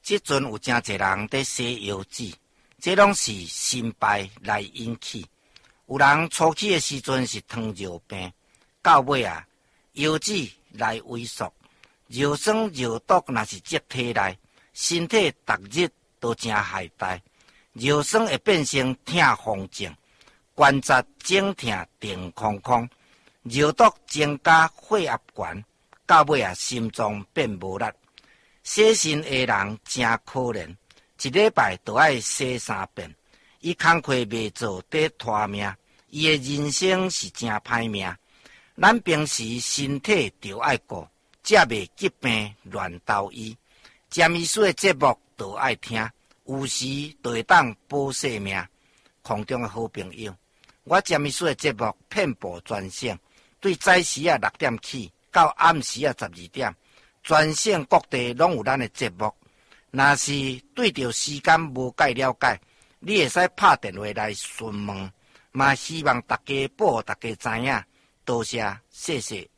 即阵有真侪人在洗腰子，这拢是心败来引起。有人初期的时阵是糖尿病，到尾啊腰子来萎缩，尿酸尿毒若是积体内，身体逐日都真懈怠，尿酸会变成痛风症，关节整痛定空空，尿毒增加血压悬，到尾啊心脏变无力。洗肾的人真可怜，一礼拜都爱洗3遍，伊工课袂做得拖命，伊的人生是真歹命。咱平时身体就爱顾，才袂疾病乱投医。詹医师的节目都爱听，有时就会当保性命。空中的好朋友，我詹医师的节目遍布全省，对早时6点起到暗时12点。全省各地拢有咱的节目，若是对着时间无介了解，你会使拍电话来询问，嘛希望大家保护大家知影，多谢，谢谢。